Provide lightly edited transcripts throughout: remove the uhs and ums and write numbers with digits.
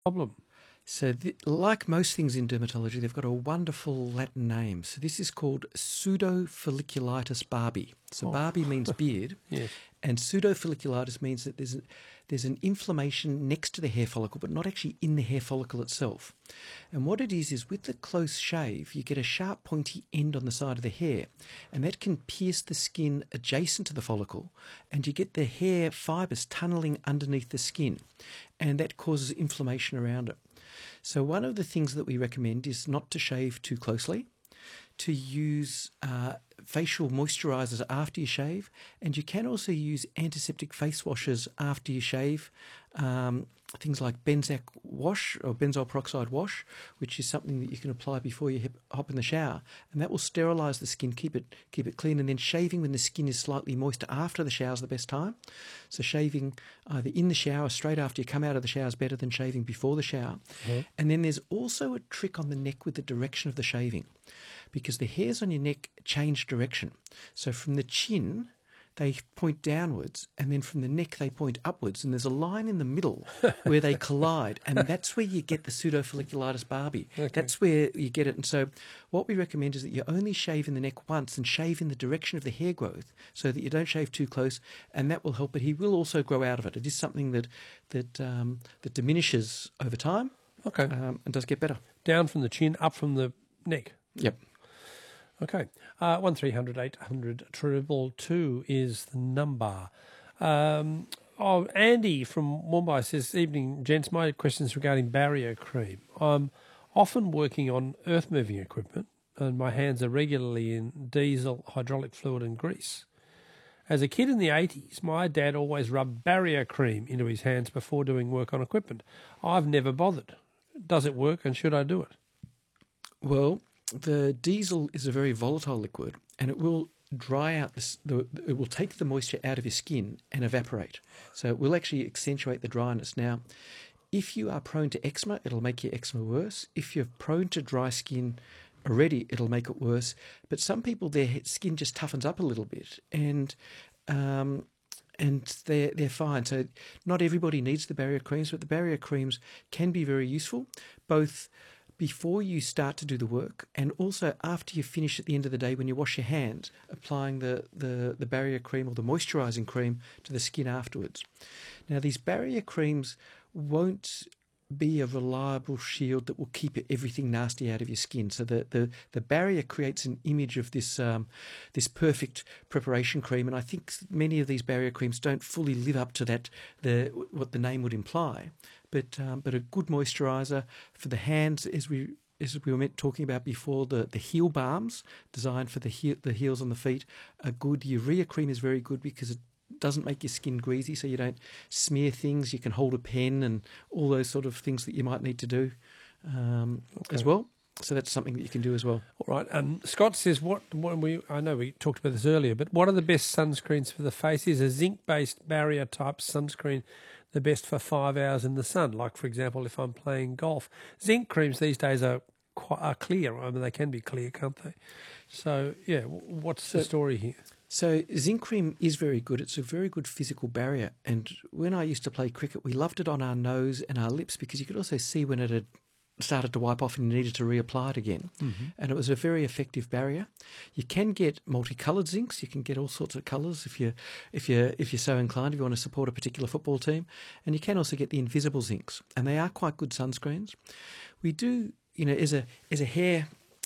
problem? So like most things in dermatology, they've got a wonderful Latin name. So this is called pseudofolliculitis barbae. So barbae means beard, Yes. and pseudofolliculitis means that there's an inflammation next to the hair follicle, but not actually in the hair follicle itself. And what it is with the close shave, you get a sharp pointy end on the side of the hair, and that can pierce the skin adjacent to the follicle, and you get the hair fibres tunnelling underneath the skin, and that causes inflammation around it. So one of the things that we recommend is not to shave too closely, to use facial moisturisers after you shave, and you can also use antiseptic face washes after you shave. Things like Benzac wash or benzoyl peroxide wash, which is something that you can apply before you hop in the shower, and that will sterilise the skin, keep it clean. And then shaving when the skin is slightly moist after the shower is the best time. So shaving either in the shower straight after you come out of the shower is better than shaving before the shower. Mm-hmm. And then there's also a trick on the neck with the direction of the shaving, because the hairs on your neck change direction. So from the chin, they point downwards, and then from the neck they point upwards, and there's a line in the middle where they collide, and that's where you get the pseudofolliculitis barbae. Okay. That's where you get it. And so what we recommend is that you only shave in the neck once and shave in the direction of the hair growth so that you don't shave too close, and that will help. But he will also grow out of it. It is something that diminishes over time. Okay. And does get better. Down from the chin, up from the neck. Yep. Okay. 1300 800 222 is the number. Andy from Mumbai says, "Evening, gents. My question is regarding barrier cream. I'm often working on earth-moving equipment, and my hands are regularly in diesel, hydraulic fluid and grease. As a kid in the 80s, my dad always rubbed barrier cream into his hands before doing work on equipment. I've never bothered. Does it work, and should I do it?" Well, the diesel is a very volatile liquid, and it will dry out it will take the moisture out of your skin and evaporate. So it will actually accentuate the dryness. Now, if you are prone to eczema, it'll make your eczema worse. If you're prone to dry skin already, it'll make it worse. But some people, their skin just toughens up a little bit, and they're fine. So not everybody needs the barrier creams, but the barrier creams can be very useful, both before you start to do the work and also after you finish at the end of the day when you wash your hands, applying the barrier cream or the moisturising cream to the skin afterwards. Now, these barrier creams won't be a reliable shield that will keep everything nasty out of your skin. So the barrier creates an image of this perfect preparation cream, and I think many of these barrier creams don't fully live up to that, what the name would imply. But a good moisturiser for the hands, as we were talking about before, the heel balms designed for the heels on the feet are good. Urea cream is very good because it doesn't make your skin greasy, so you don't smear things. You can hold a pen and all those sort of things that you might need to do as well. So that's something that you can do as well. All right. Scott says, I know we talked about this earlier, but what are the best sunscreens for the face? Is a zinc-based barrier type sunscreen the best for 5 hours in the sun? Like, for example, if I'm playing golf. Zinc creams these days are clear. I mean, they can be clear, can't they? So, yeah, what's the story here? So zinc cream is very good. It's a very good physical barrier. And when I used to play cricket, we loved it on our nose and our lips because you could also see when it had started to wipe off and you needed to reapply it again. Mm-hmm. And it was a very effective barrier. You can get multicoloured zincs. You can get all sorts of colours if you're so inclined, if you want to support a particular football team. And you can also get the invisible zincs, and they are quite good sunscreens. We do, as a hair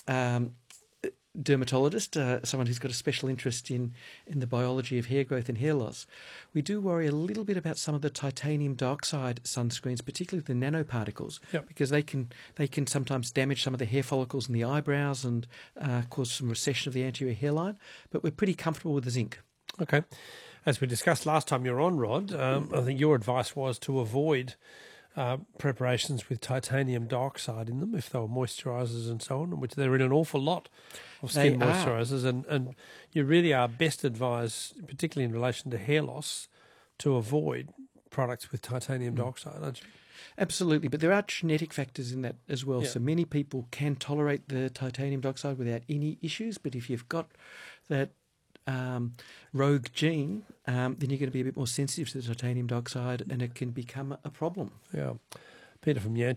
dermatologist, someone who's got a special interest in the biology of hair growth and hair loss, we do worry a little bit about some of the titanium dioxide sunscreens, particularly the nanoparticles, because they can sometimes damage some of the hair follicles in the eyebrows and cause some recession of the anterior hairline. But we're pretty comfortable with the zinc. Okay. As we discussed last time you were on, Rod, I think your advice was to avoid preparations with titanium dioxide in them if they were moisturisers and so on, which they're in an awful lot of skin moisturisers, and you really are best advised, particularly in relation to hair loss, to avoid products with titanium dioxide, aren't you? Absolutely, but there are genetic factors in that as well. Yeah. So many people can tolerate the titanium dioxide without any issues, but if you've got that rogue gene, then you're going to be a bit more sensitive to the titanium dioxide and it can become a problem. Yeah. Peter from Yanchep